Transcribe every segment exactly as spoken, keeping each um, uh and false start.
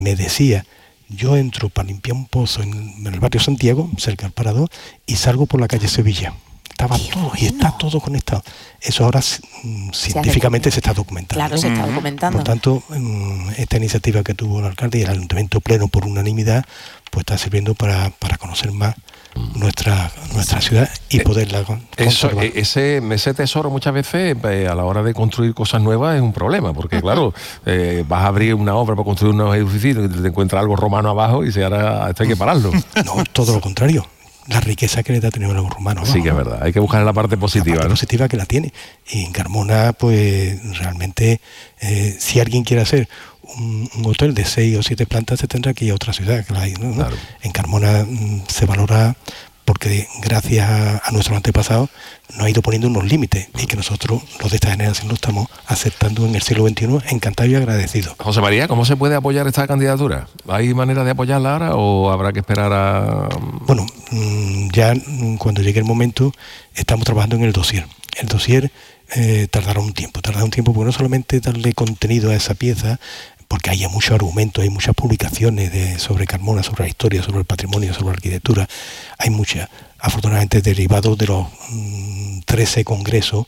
me decía, yo entro para limpiar un pozo en, en el barrio Santiago, cerca del Parador, y salgo por la calle Sevilla. Estaba Qué todo, bueno. y está todo conectado. Eso ahora mm, científicamente se está documentando. Claro, se está documentando. Por tanto, mm, esta iniciativa que tuvo el alcalde y el ayuntamiento pleno por unanimidad, pues está sirviendo para, para conocer más nuestra nuestra ciudad y poderla eso, ese ese tesoro muchas veces eh, a la hora de construir cosas nuevas es un problema, porque uh-huh. claro, eh, vas a abrir una obra para construir unos edificios y te encuentras algo romano abajo y se hará, esto hay que pararlo. No, todo lo contrario. La riqueza que le da tener algo romano. Sí, que es verdad. Hay que buscar la parte positiva. La parte ¿no? positiva que la tiene. Y en Carmona, pues realmente, eh, si alguien quiere hacer un, un hotel de seis o siete plantas, se tendrá que ir a otra ciudad. Que la hay, ¿no? Claro. En Carmona mm, se valora porque gracias a, a nuestros antepasados nos ha ido poniendo unos límites y que nosotros, los de esta generación, lo estamos aceptando en el siglo veintiuno, encantados y agradecidos. José María, ¿cómo se puede apoyar esta candidatura? ¿Hay manera de apoyarla ahora o habrá que esperar a...? Bueno, ya cuando llegue el momento estamos trabajando en el dossier. El dossier eh, tardará un tiempo, tardará un tiempo porque no solamente darle contenido a esa pieza, porque hay muchos argumentos, hay muchas publicaciones de, sobre Carmona, sobre la historia, sobre el patrimonio, sobre la arquitectura, hay muchas, afortunadamente derivados de los mmm, trece congresos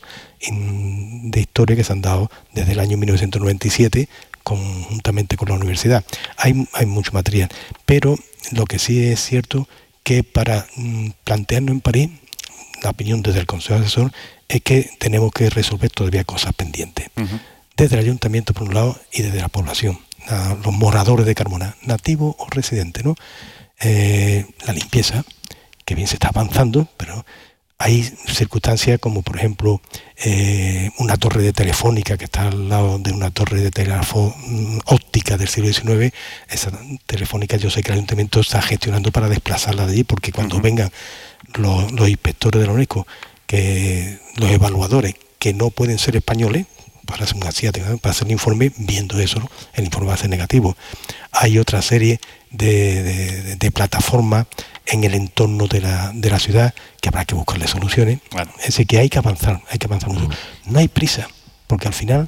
in, de historia que se han dado desde el año mil novecientos noventa y siete, conjuntamente con la universidad. Hay, hay mucho material, pero lo que sí es cierto que para mmm, plantearnos en París, la opinión desde el Consejo Asesor es que tenemos que resolver todavía cosas pendientes. Uh-huh. Desde el ayuntamiento por un lado y desde la población, la, los moradores de Carmona, nativos o residentes, ¿no? Eh, la limpieza, que bien se está avanzando, pero hay circunstancias como por ejemplo eh, una torre de telefónica que está al lado de una torre de telégrafo óptica del siglo diecinueve. Esa telefónica yo sé que el ayuntamiento está gestionando para desplazarla de allí, porque cuando uh-huh. vengan los, los inspectores de la UNESCO, que los evaluadores que no pueden ser españoles, para hacer un asiático, ¿no? para hacer el informe, viendo eso, ¿no? El informe va a ser negativo. Hay otra serie de, de, de plataformas en el entorno de la, de la ciudad que habrá que buscarle soluciones. Bueno. Es decir, que hay que avanzar, hay que avanzar mucho. Uh-huh. No hay prisa, porque al final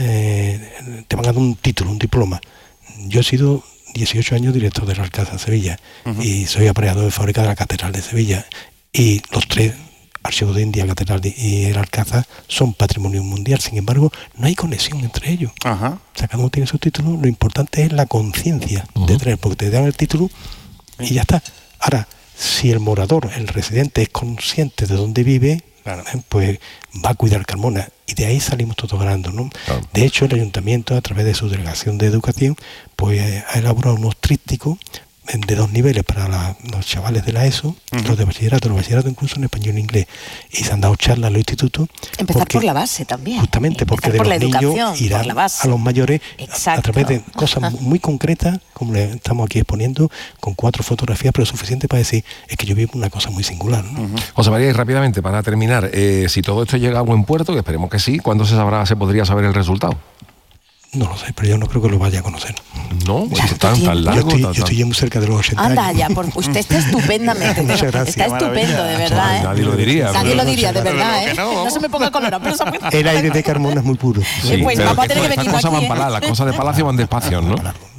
eh, te van a dar un título, un diploma. Yo he sido dieciocho años director del Alcázar de Sevilla uh-huh. y soy aparejador de fábrica de la Catedral de Sevilla. Y los tres Archivo de India, Catedral y el Alcázar son patrimonio mundial. Sin embargo, no hay conexión entre ellos. Ajá. O sea, cada uno tiene su título. Lo importante es la conciencia uh-huh. de tener, porque te dan el título y ya está. Ahora, si el morador, el residente, es consciente de dónde vive, claro. pues va a cuidar Carmona. Y de ahí salimos todos ganando, ¿no? Claro. De hecho, el ayuntamiento, a través de su delegación de educación, pues ha elaborado unos trípticos de dos niveles para la, los chavales de la ESO, uh-huh. los de bachillerato, los bachilleratos incluso en español e inglés, y se han dado charlas a los institutos. Empezar porque, por la base también. Justamente, porque de los niños irán a los mayores a, a través de cosas uh-huh. muy concretas, como le estamos aquí exponiendo, con cuatro fotografías, pero suficiente para decir, es que yo vivo una cosa muy singular, ¿no? Uh-huh. José María, y rápidamente, para terminar, eh, si todo esto llega a buen puerto, que esperemos que sí, ¿cuándo se sabrá, se podría saber el resultado? No lo sé, pero yo no creo que lo vaya a conocer. No, pues está tan, tan largo. Yo estoy, tan, yo estoy ya muy cerca de los ochenta Anda, años. ya, por, usted está estupendamente. Muchas gracias. Está estupendo, de verdad, ¿eh? Nadie lo diría. Nadie lo diría, de verdad, ¿eh? No, no se me ponga colorado, pero eso... El aire de Carmona es muy puro. Sí, pues vamos a tener que venir aquí. Las cosas van para las cosas de Palacio van despacio, ¿no?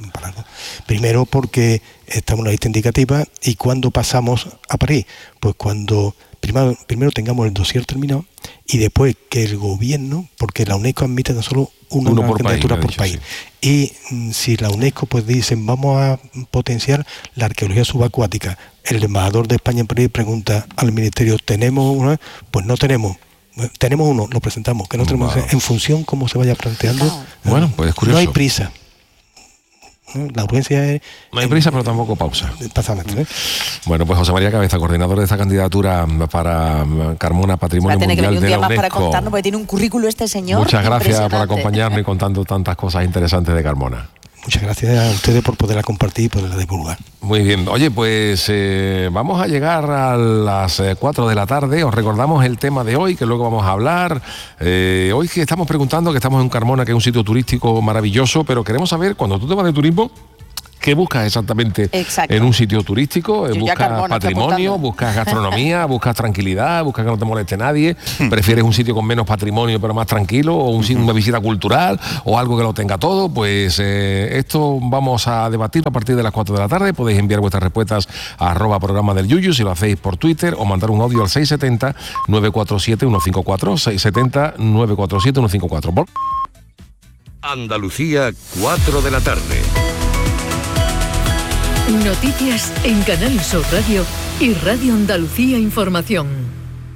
Primero porque estamos en la lista indicativa, y cuando pasamos a París, pues cuando primero, primero tengamos el dossier terminado, y después que el gobierno, porque la UNESCO admite tan solo una Uno por candidatura país, por país, sí. Y mm, si la UNESCO pues dicen vamos a potenciar la arqueología subacuática, el embajador de España en París pregunta al ministerio, ¿tenemos una? Pues no tenemos. Tenemos uno, lo presentamos, que no tenemos, wow. en función cómo se vaya planteando. Wow. Bueno, pues es curioso. No hay prisa. La urgencia es... No hay prisa, pero tampoco pausa. Exactamente. ¿eh? Bueno, pues José María Cabeza, coordinador de esta candidatura para Carmona Patrimonio Mundial de la UNESCO. Un día más para contarnos, porque tiene un currículo este señor. Muchas gracias por acompañarnos y contando tantas cosas interesantes de Carmona. Muchas gracias a ustedes por poderla compartir y poderla divulgar. Muy bien. Oye, pues eh, vamos a llegar a las cuatro de la tarde. Os recordamos el tema de hoy, que luego vamos a hablar. Eh, hoy que estamos preguntando, que estamos en Carmona, que es un sitio turístico maravilloso, pero queremos saber, cuando tú te vas de turismo, ¿Qué buscas exactamente Exacto. en un sitio turístico? Yo ¿Buscas Carmona, patrimonio? ¿Buscas gastronomía? ¿Buscas tranquilidad? ¿Buscas que no te moleste nadie? ¿Prefieres un sitio con menos patrimonio pero más tranquilo? ¿O un, una visita cultural? ¿O algo que lo tenga todo? Pues eh, esto vamos a debatir a partir de las cuatro de la tarde. Podéis enviar vuestras respuestas a arroba programa del Yuyu si lo hacéis por Twitter, o mandar un audio al seis siete cero, nueve cuatro siete, uno cinco cuatro, seis siete cero, nueve cuatro siete, uno cinco cuatro. Andalucía, cuatro de la tarde. Noticias en Canal Sur Radio y Radio Andalucía Información.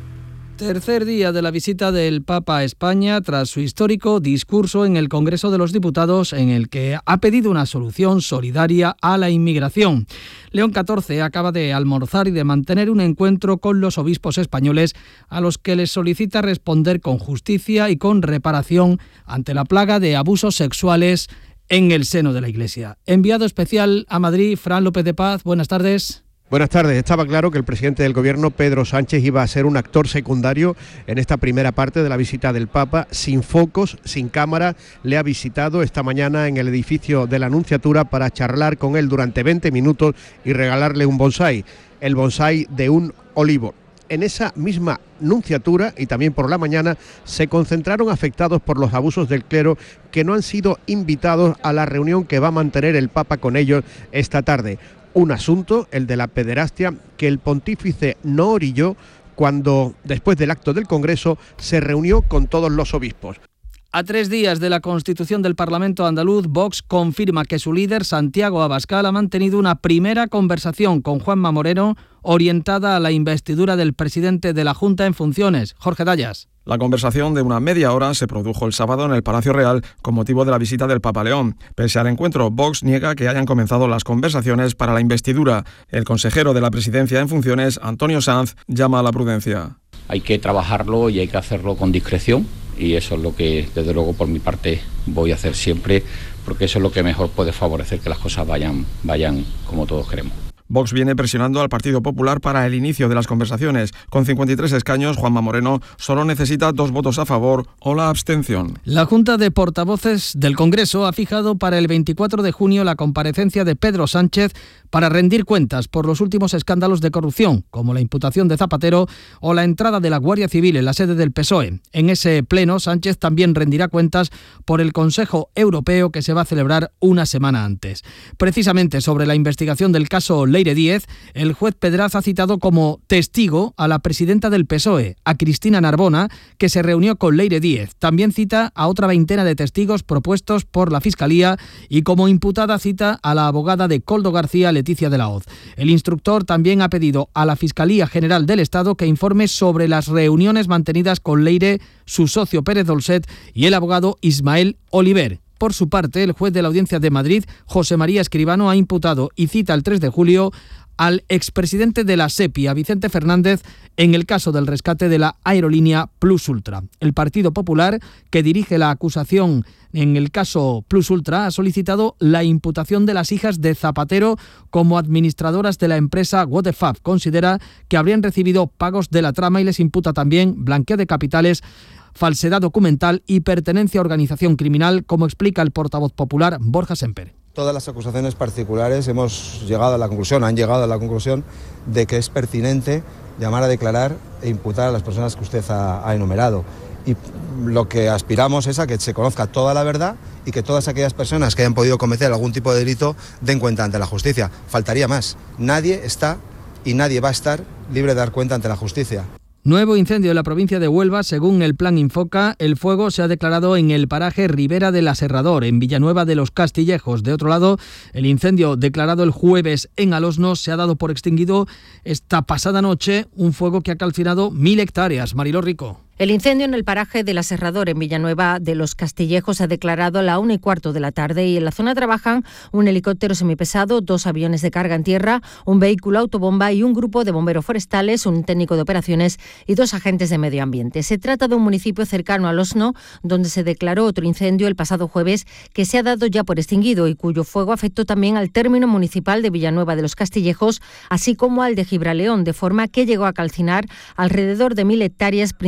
Tercer día de la visita del Papa a España tras su histórico discurso en el Congreso de los Diputados, en el que ha pedido una solución solidaria a la inmigración. León catorce acaba de almorzar y de mantener un encuentro con los obispos españoles, a los que les solicita responder con justicia y con reparación ante la plaga de abusos sexuales en el seno de la Iglesia. Enviado especial a Madrid, Fran López de Paz, buenas tardes. Buenas tardes. Estaba claro que el presidente del Gobierno, Pedro Sánchez, iba a ser un actor secundario en esta primera parte de la visita del Papa, sin focos, sin cámara. Le ha visitado esta mañana en el edificio de la Nunciatura para charlar con él durante veinte minutos y regalarle un bonsái, el bonsái de un olivo. En esa misma Nunciatura y también por la mañana se concentraron afectados por los abusos del clero que no han sido invitados a la reunión que va a mantener el Papa con ellos esta tarde. Un asunto, el de la pederastia, que el pontífice no orilló cuando, después del acto del Congreso, se reunió con todos los obispos. A tres días de la constitución del Parlamento andaluz, Vox confirma que su líder, Santiago Abascal, ha mantenido una primera conversación con Juanma Moreno orientada a la investidura del presidente de la Junta en funciones, Jorge Dayas. La conversación de una media hora se produjo el sábado en el Palacio Real con motivo de la visita del Papa León. Pese al encuentro, Vox niega que hayan comenzado las conversaciones para la investidura. El consejero de la presidencia en funciones, Antonio Sanz, llama a la prudencia. Hay que trabajarlo y hay que hacerlo con discreción, y eso es lo que, desde luego, por mi parte voy a hacer siempre, porque eso es lo que mejor puede favorecer que las cosas vayan, vayan como todos queremos. Vox viene presionando al Partido Popular para el inicio de las conversaciones. Con cincuenta y tres escaños, Juanma Moreno solo necesita dos votos a favor o la abstención. La Junta de Portavoces del Congreso ha fijado para el veinticuatro de junio la comparecencia de Pedro Sánchez para rendir cuentas por los últimos escándalos de corrupción, como la imputación de Zapatero o la entrada de la Guardia Civil en la sede del P S O E. En ese pleno, Sánchez también rendirá cuentas por el Consejo Europeo que se va a celebrar una semana antes. Precisamente sobre la investigación del caso Leire Díez, el juez Pedraz ha citado como testigo a la presidenta del P S O E, a Cristina Narbona, que se reunió con Leire Díez. También cita a otra veintena de testigos propuestos por la Fiscalía y como imputada cita a la abogada de Koldo García, Leticia de la Hoz. El instructor también ha pedido a la Fiscalía General del Estado que informe sobre las reuniones mantenidas con Leire, su socio Pérez Dolcet y el abogado Ismael Oliver. Por su parte, el juez de la Audiencia de Madrid, José María Escribano, ha imputado y cita el tres de julio al expresidente de la SEPI, a Vicente Fernández, en el caso del rescate de la aerolínea Plus Ultra. El Partido Popular, que dirige la acusación en el caso Plus Ultra, ha solicitado la imputación de las hijas de Zapatero como administradoras de la empresa Waterfab. Considera que habrían recibido pagos de la trama y les imputa también blanqueo de capitales, falsedad documental y pertenencia a organización criminal, como explica el portavoz popular Borja Semper. Todas las acusaciones particulares hemos llegado a la conclusión, han llegado a la conclusión de que es pertinente llamar a declarar e imputar a las personas que usted ha, ha enumerado. Y lo que aspiramos es a que se conozca toda la verdad y que todas aquellas personas que hayan podido cometer algún tipo de delito den cuenta ante la justicia. Faltaría más. Nadie está y nadie va a estar libre de dar cuenta ante la justicia. Nuevo incendio en la provincia de Huelva. Según el plan Infoca, el fuego se ha declarado en el paraje Ribera del Aserrador, en Villanueva de los Castillejos. De otro lado, el incendio declarado el jueves en Alosno se ha dado por extinguido esta pasada noche, un fuego que ha calcinado mil hectáreas. Mariló Rico. El incendio en el paraje del Aserrador, en Villanueva de los Castillejos, se ha declarado a la una y cuarto de la tarde y en la zona trabajan un helicóptero semipesado, dos aviones de carga en tierra, un vehículo autobomba y un grupo de bomberos forestales, un técnico de operaciones y dos agentes de medio ambiente. Se trata de un municipio cercano a Alosno, donde se declaró otro incendio el pasado jueves que se ha dado ya por extinguido y cuyo fuego afectó también al término municipal de Villanueva de los Castillejos, así como al de Gibraleón, de forma que llegó a calcinar alrededor de mil hectáreas, principalmente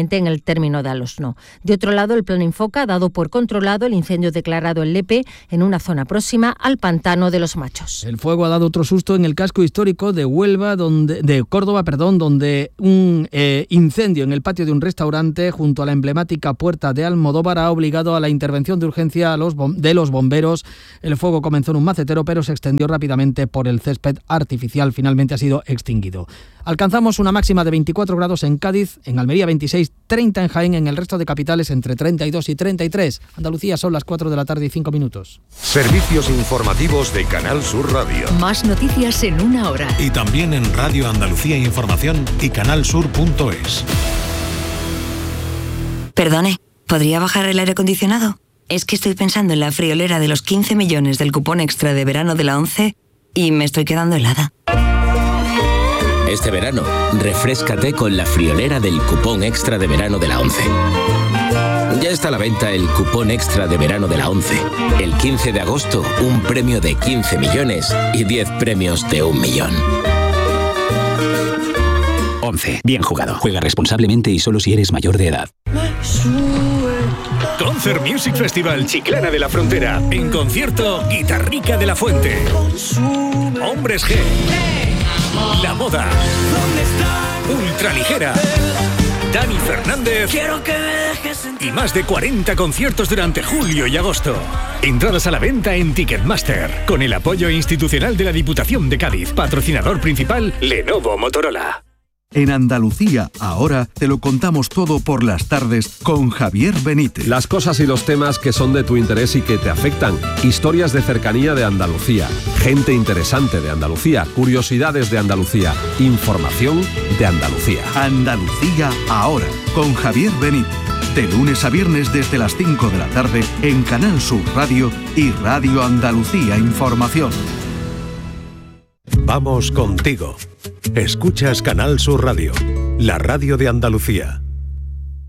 concretamente en el término de Alosno. De otro lado, el Plan Infoca ha dado por controlado el incendio declarado en Lepe, en una zona próxima al Pantano de los Machos. El fuego ha dado otro susto en el casco histórico de Huelva, donde, de Córdoba, perdón, donde un eh, incendio en el patio de un restaurante junto a la emblemática Puerta de Almodóvar ha obligado a la intervención de urgencia a los de los bomberos. El fuego comenzó en un macetero, pero se extendió rápidamente por el césped artificial. Finalmente ha sido extinguido. Alcanzamos una máxima de veinticuatro grados en Cádiz, en Almería veintiséis, treinta en Jaén, en el resto de capitales entre treinta y dos y treinta y tres. Andalucía son las cuatro de la tarde y cinco minutos. Servicios informativos de Canal Sur Radio. Más noticias en una hora. Y también en Radio Andalucía Información y canalsur punto es. Perdone, ¿podría bajar el aire acondicionado? Es que estoy pensando en la friolera de los quince millones del cupón extra de verano de la ONCE y me estoy quedando helada. Este verano, refréscate con la friolera del cupón extra de verano de la ONCE. Ya está a la venta el cupón extra de verano de la ONCE. El quince de agosto, un premio de quince millones y diez premios de un millón. ONCE. Bien jugado. Juega responsablemente y solo si eres mayor de edad. Concert Music Festival Chiclana de la Frontera. En concierto, Guitarrica de la Fuente. Hombres G. La Moda. Ultraligera. Dani Fernández. Y más de cuarenta conciertos durante julio y agosto. Entradas a la venta en Ticketmaster. Con el apoyo institucional de la Diputación de Cádiz. Patrocinador principal, Lenovo Motorola. En Andalucía, ahora, te lo contamos todo por las tardes con Javier Benítez. Las cosas y los temas que son de tu interés y que te afectan. Historias de cercanía de Andalucía. Gente interesante de Andalucía. Curiosidades de Andalucía. Información de Andalucía. Andalucía, ahora, con Javier Benítez. De lunes a viernes desde las cinco de la tarde en Canal Sur Radio y Radio Andalucía Información. Vamos contigo. Escuchas Canal Sur Radio, la radio de Andalucía.